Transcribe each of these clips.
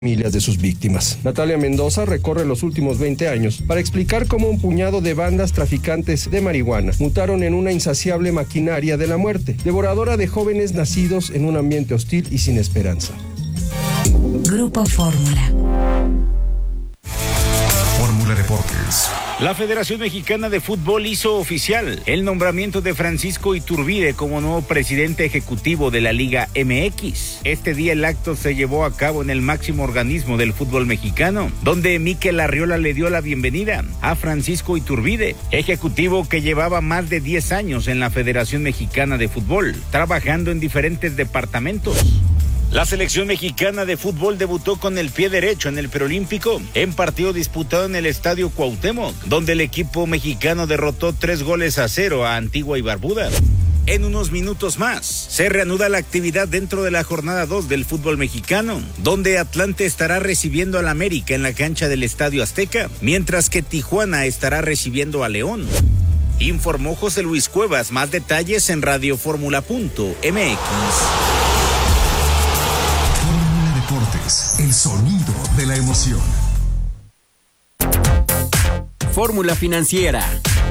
familias de sus víctimas. Natalia Mendoza recorre los últimos 20 años para explicar cómo un puñado de bandas traficantes de marihuana mutaron en una insaciable maquinaria de la muerte, devoradora de jóvenes nacidos en un ambiente hostil y sin esperanza. Grupo Fórmula. Fórmula Deportes. La Federación Mexicana de Fútbol hizo oficial el nombramiento de Francisco Iturbide como nuevo presidente ejecutivo de la Liga MX. Este día el acto se llevó a cabo en el máximo organismo del fútbol mexicano, donde Mikel Arriola le dio la bienvenida a Francisco Iturbide, ejecutivo que llevaba más de 10 años en la Federación Mexicana de Fútbol, trabajando en diferentes departamentos. La selección mexicana de fútbol debutó con el pie derecho en el preolímpico en partido disputado en el Estadio Cuauhtémoc, donde el equipo mexicano derrotó 3-0 a Antigua y Barbuda. En unos minutos más, se reanuda la actividad dentro de la jornada 2 del fútbol mexicano, donde Atlante estará recibiendo al América en la cancha del Estadio Azteca, mientras que Tijuana estará recibiendo a León. Informó José Luis Cuevas. Más detalles en radioformula.mx. Deportes, el sonido de la emoción. Fórmula Financiera.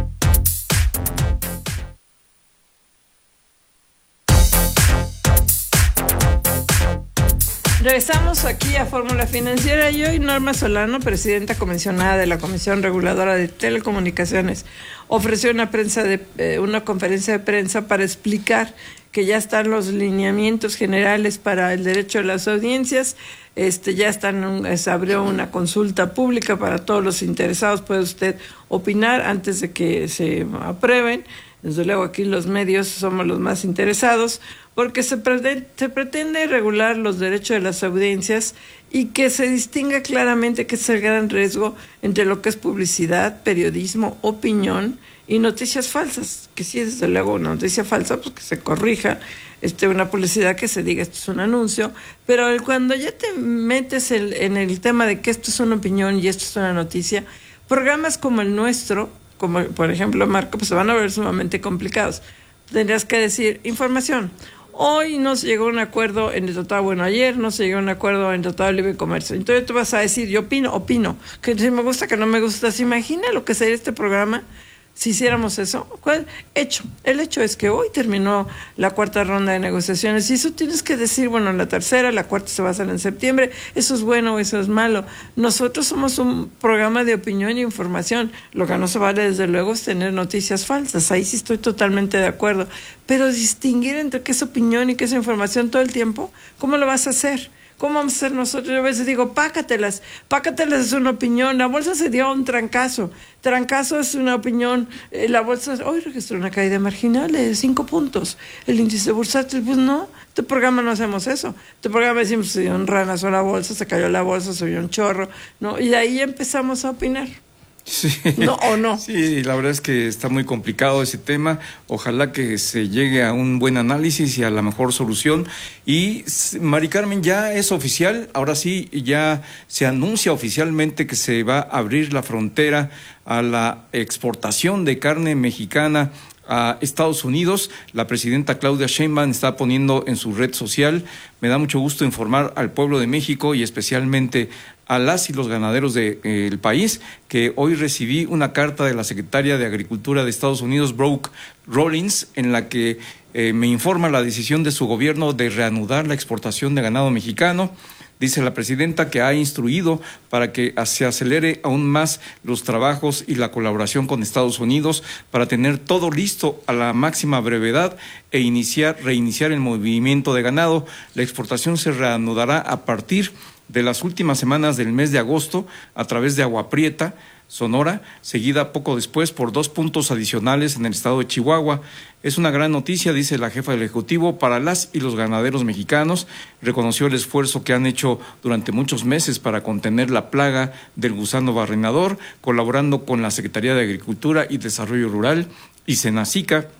Regresamos aquí a Fórmula Financiera y hoy Norma Solano, presidenta comisionada de la Comisión Reguladora de Telecomunicaciones, ofreció una conferencia de prensa para explicar que ya están los lineamientos generales para el derecho de las audiencias, se abrió una consulta pública para todos los interesados, puede usted opinar antes de que se aprueben. Desde luego aquí los medios somos los más interesados porque se pretende regular los derechos de las audiencias y que se distinga claramente que es el gran riesgo entre lo que es publicidad, periodismo, opinión y noticias falsas, que sí, desde luego una noticia falsa, pues que se corrija, una publicidad que se diga esto es un anuncio, pero cuando ya te metes en el tema de que esto es una opinión y esto es una noticia, programas como el nuestro, como por ejemplo Marco, pues se van a ver sumamente complicados. Tendrías que decir información. Hoy no se llegó a un acuerdo en el Tratado, ayer no se llegó a un acuerdo en el Tratado de Libre Comercio. Entonces tú vas a decir, yo opino, que si me gusta, que no me gusta. ¿Se imagina lo que sería este programa si hiciéramos eso? El hecho es que hoy terminó la cuarta ronda de negociaciones y eso tienes que decir, la tercera, la cuarta se va a hacer en septiembre, eso es bueno, eso es malo. Nosotros somos un programa de opinión y información, lo que no se vale desde luego es tener noticias falsas, ahí sí estoy totalmente de acuerdo, pero distinguir entre qué es opinión y qué es información todo el tiempo, ¿cómo lo vas a hacer? ¿Cómo vamos a hacer nosotros? Yo a veces digo, pácatelas es una opinión, la bolsa se dio un trancazo es una opinión, la bolsa hoy registró una caída marginal de 5 puntos, el índice bursátil, pues no, este programa no hacemos eso, este programa decimos, se dio un ranazo a la bolsa, se cayó la bolsa, se dio un chorro, ¿no? Y de ahí empezamos a opinar. Sí. ¿No o no? Sí, la verdad es que está muy complicado ese tema. Ojalá que se llegue a un buen análisis y a la mejor solución. Y Mari Carmen, ya es oficial, ahora sí, ya se anuncia oficialmente que se va a abrir la frontera a la exportación de carne mexicana a Estados Unidos. La presidenta Claudia Sheinbaum está poniendo en su red social. Me da mucho gusto informar al pueblo de México y especialmente a las y los ganaderos del país que hoy recibí una carta de la secretaria de Agricultura de Estados Unidos, Brooke Rollins, en la que me informa la decisión de su gobierno de reanudar la exportación de ganado mexicano. Dice la presidenta que ha instruido para que se acelere aún más los trabajos y la colaboración con Estados Unidos para tener todo listo a la máxima brevedad e reiniciar el movimiento de ganado. La exportación se reanudará a partir de las últimas semanas del mes de agosto a través de Agua Prieta, Sonora, seguida poco después por 2 puntos adicionales en el estado de Chihuahua. Es una gran noticia, dice la jefa del Ejecutivo, para las y los ganaderos mexicanos. Reconoció el esfuerzo que han hecho durante muchos meses para contener la plaga del gusano barrenador, colaborando con la Secretaría de Agricultura y Desarrollo Rural y Senacica,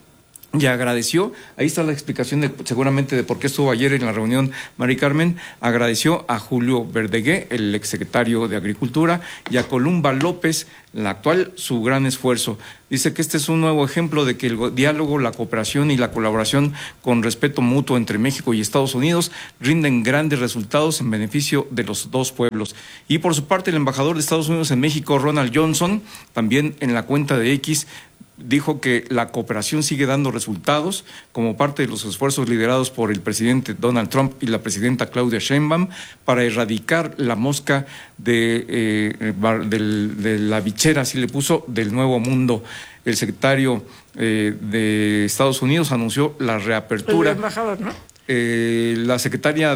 y agradeció, ahí está la explicación seguramente de por qué estuvo ayer en la reunión Mari Carmen, agradeció a Julio Verdegué, el exsecretario de Agricultura, y a Columba López, la actual, su gran esfuerzo. Dice que este es un nuevo ejemplo de que el diálogo, la cooperación y la colaboración con respeto mutuo entre México y Estados Unidos rinden grandes resultados en beneficio de los dos pueblos. Y por su parte, el embajador de Estados Unidos en México, Ronald Johnson, también en la cuenta de X, dijo que la cooperación sigue dando resultados como parte de los esfuerzos liderados por el presidente Donald Trump y la presidenta Claudia Sheinbaum para erradicar la mosca de la bichera, así le puso, del Nuevo Mundo. El secretario de Estados Unidos anunció la reapertura. El embajador, ¿no? La secretaria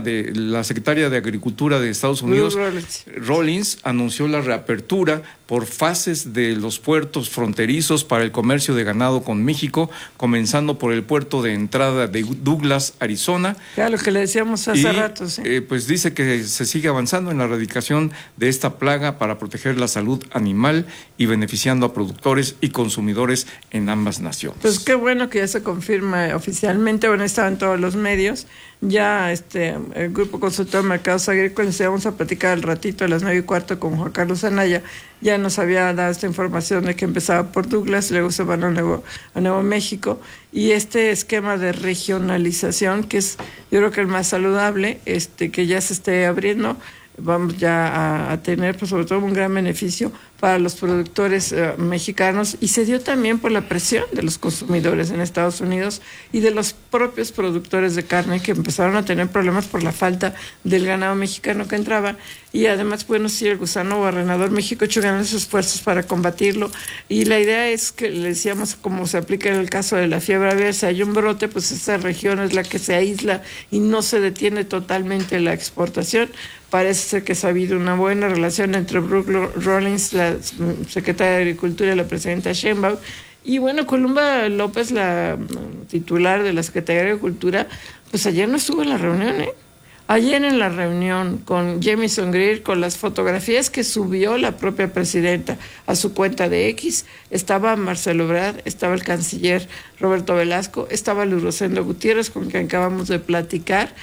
de Agricultura de Estados Unidos, Rawlings, anunció la reapertura por fases de los puertos fronterizos para el comercio de ganado con México, comenzando por el puerto de entrada de Douglas, Arizona. Ya lo que le decíamos hace rato, sí. Pues dice que se sigue avanzando en la erradicación de esta plaga para proteger la salud animal y beneficiando a productores y consumidores en ambas naciones. Pues qué bueno que ya se confirma oficialmente, bueno, estaban todos los medios. Ya el Grupo Consultor de Mercados Agrícolas, vamos a platicar al ratito a las 9:15 con Juan Carlos Anaya, ya nos había dado esta información de que empezaba por Douglas, luego se van a Nuevo México, y este esquema de regionalización, que es yo creo que el más saludable, que ya se esté abriendo, vamos ya a tener pues sobre todo un gran beneficio para los productores mexicanos, y se dio también por la presión de los consumidores en Estados Unidos y de los propios productores de carne, que empezaron a tener problemas por la falta del ganado mexicano que entraba. Y además, bueno, sí, el gusano barrenador, México ha hecho grandes esfuerzos para combatirlo, y la idea es que, le decíamos, como se aplica en el caso de la fiebre aviar, si hay un brote, pues esa región es la que se aísla y no se detiene totalmente la exportación. Parece ser que ha habido una buena relación entre Brooke Rawlings, la secretaria de Agricultura, y la presidenta Sheinbaum. Y bueno, Columba López, la titular de la Secretaría de Agricultura, pues ayer no estuvo en la reunión, Ayer en la reunión con Jamieson Greer, con las fotografías que subió la propia presidenta a su cuenta de X, estaba Marcelo Ebrard, estaba el canciller Roberto Velasco, estaba Luis Rosendo Gutiérrez, con quien acabamos de platicar,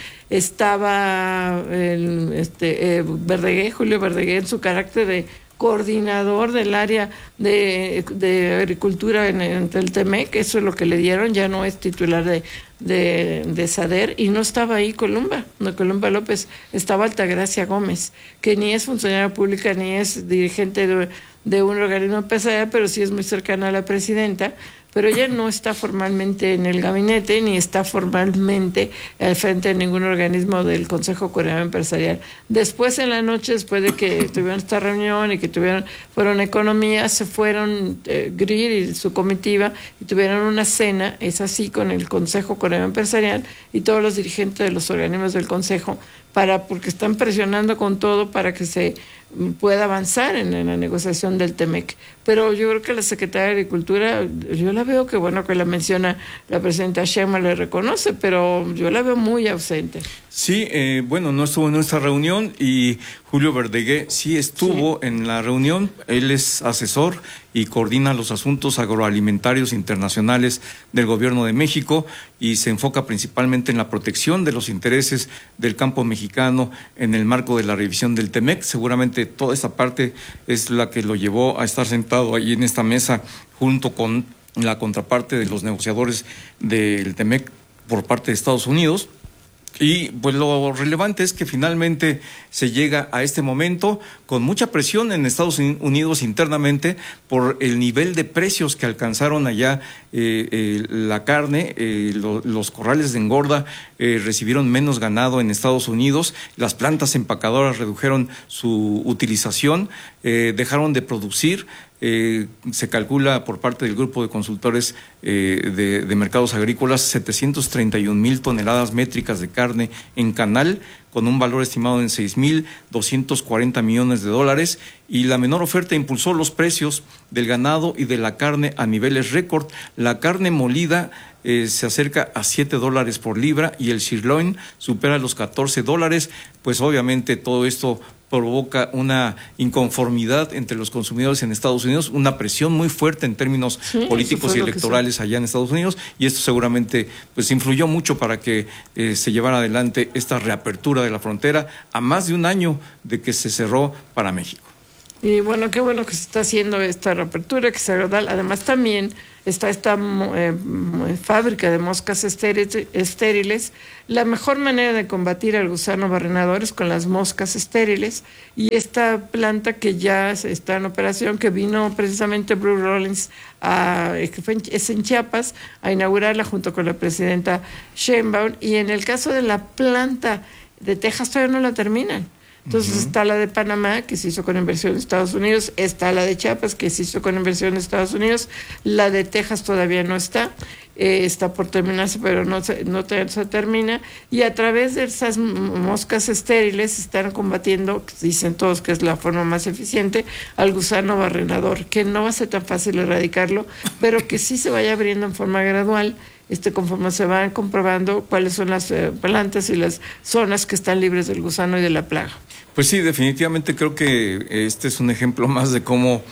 estaba Verdegué, Julio Verdegué, en su carácter de coordinador del área de agricultura en el TEMEC, eso es lo que le dieron, ya no es titular de SADER, y no estaba ahí Columba López, estaba Altagracia Gómez, que ni es funcionaria pública ni es dirigente de un organismo empresarial, pero sí es muy cercana a la presidenta, pero ella no está formalmente en el gabinete ni está formalmente al frente de ningún organismo del Consejo Coordinador Empresarial. Después, en la noche, después de que tuvieron esta reunión y que fueron a economía, se fueron Greer y su comitiva y tuvieron una cena, es así, con el Consejo Coordinador Empresarial y todos los dirigentes de los organismos del Consejo, porque están presionando con todo para que se pueda avanzar en la negociación del TEMEC. Pero yo creo que la Secretaría de Agricultura, yo la veo que bueno que la menciona la presidenta Sheinbaum, le reconoce, pero yo la veo muy ausente. Sí, bueno, no estuvo en nuestra reunión, y Julio Verdegué sí estuvo en la reunión. Él es asesor y coordina los asuntos agroalimentarios internacionales del Gobierno de México, y se enfoca principalmente en la protección de los intereses del campo mexicano en el marco de la revisión del TEMEC. Seguramente toda esta parte es la que lo llevó a estar sentado ahí en esta mesa junto con la contraparte de los negociadores del TEMEC por parte de Estados Unidos. Y pues lo relevante es que finalmente se llega a este momento con mucha presión en Estados Unidos internamente por el nivel de precios que alcanzaron allá la carne. Los corrales de engorda recibieron menos ganado en Estados Unidos, las plantas empacadoras redujeron su utilización, dejaron de producir. Se calcula por parte del grupo de consultores de mercados agrícolas 731,000 toneladas métricas de carne en canal, con un valor estimado en $6,240 millones, y la menor oferta impulsó los precios del ganado y de la carne a niveles récord. La carne molida se acerca a $7 por libra y el sirloin supera los $14. Pues obviamente todo esto provoca una inconformidad entre los consumidores en Estados Unidos, una presión muy fuerte en términos políticos y electorales allá en Estados Unidos, y esto seguramente pues influyó mucho para que se llevara adelante esta reapertura de la frontera a más de un año de que se cerró para México. Y bueno, qué bueno que se está haciendo esta reapertura, que se agradable. Además también está esta fábrica de moscas estériles. La mejor manera de combatir al gusano barrenador es con las moscas estériles, y esta planta que ya está en operación, que vino precisamente Bruce Rollins, es en Chiapas, a inaugurarla junto con la presidenta Sheinbaum, y en el caso de la planta de Texas todavía no la terminan. Entonces está la de Panamá, que se hizo con inversión de Estados Unidos, está la de Chiapas, que se hizo con inversión de Estados Unidos, la de Texas todavía no está, está por terminarse, pero no se termina, y a través de esas moscas estériles están combatiendo, dicen todos que es la forma más eficiente, al gusano barrenador, que no va a ser tan fácil erradicarlo, pero que sí se vaya abriendo en forma gradual, conforme se van comprobando cuáles son las plantas y las zonas que están libres del gusano y de la plaga. Pues sí, definitivamente creo que este es un ejemplo más de cómo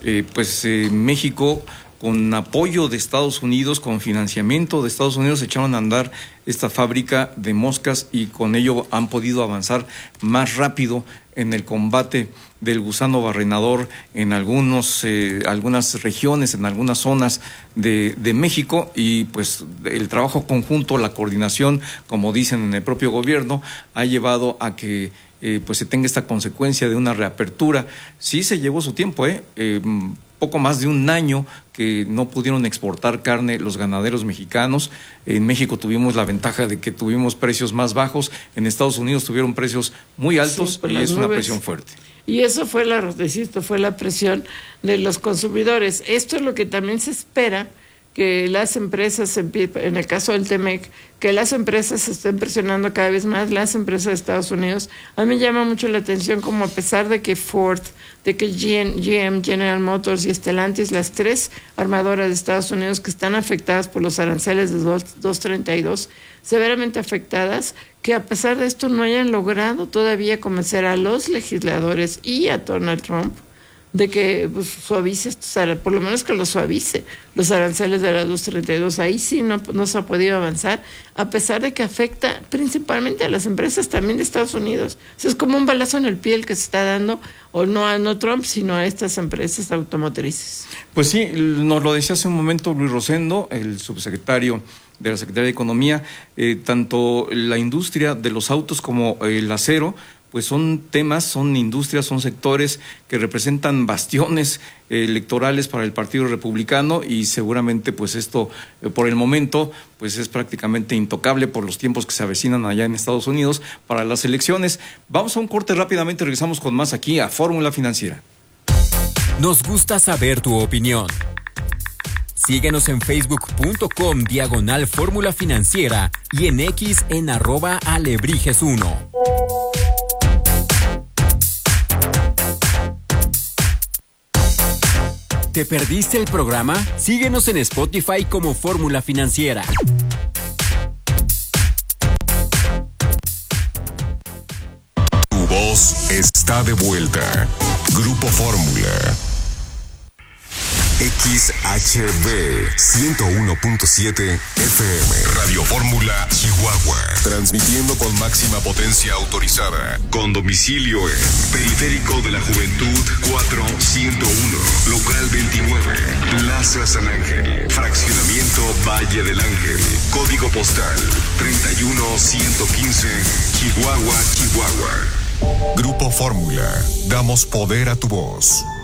México, con apoyo de Estados Unidos, con financiamiento de Estados Unidos, echaron a andar esta fábrica de moscas, y con ello han podido avanzar más rápido en el combate del gusano barrenador en algunas regiones, en algunas zonas de México, y pues el trabajo conjunto, la coordinación, como dicen en el propio gobierno, ha llevado a que pues se tenga esta consecuencia de una reapertura. Sí se llevó su tiempo, poco más de un año que no pudieron exportar carne los ganaderos mexicanos. En México tuvimos la ventaja de que tuvimos precios más bajos, en Estados Unidos tuvieron precios muy altos, y es una presión fuerte. Y eso fue la presión de los consumidores. Esto es lo que también se espera, que las empresas, en el caso del TEMEC, que las empresas se estén presionando cada vez más, las empresas de Estados Unidos. A mí me llama mucho la atención como, a pesar de que Ford, de que GM, General Motors y Stellantis, las tres armadoras de Estados Unidos que están afectadas por los aranceles de 232, severamente afectadas, que a pesar de esto no hayan logrado todavía convencer a los legisladores y a Donald Trump de que suavice, por lo menos que lo suavice, los aranceles de la 232. Ahí sí no se ha podido avanzar, a pesar de que afecta principalmente a las empresas también de Estados Unidos. O sea, es como un balazo en el pie el que se está dando, o no a Trump, sino a estas empresas automotrices. Pues sí, nos lo decía hace un momento Luis Rosendo, el subsecretario de la Secretaría de Economía. Tanto la industria de los autos como el acero, pues son temas, son industrias, son sectores que representan bastiones electorales para el Partido Republicano, y seguramente pues esto por el momento pues es prácticamente intocable por los tiempos que se avecinan allá en Estados Unidos para las elecciones. Vamos a un corte rápidamente, regresamos con más aquí a Fórmula Financiera. Nos gusta saber tu opinión. Síguenos en facebook.com/Fórmula Financiera y en X en @Alebrijes1. ¿Te perdiste el programa? Síguenos en Spotify como Fórmula Financiera. Tu voz está de vuelta. Grupo Fórmula. XHB 101.7 FM. Radio Fórmula Chihuahua. Transmitiendo con máxima potencia autorizada. Con domicilio en Periférico de la Juventud 4101. Local 29. Plaza San Ángel. Fraccionamiento Valle del Ángel. Código postal 31115. Chihuahua, Chihuahua. Grupo Fórmula. Damos poder a tu voz.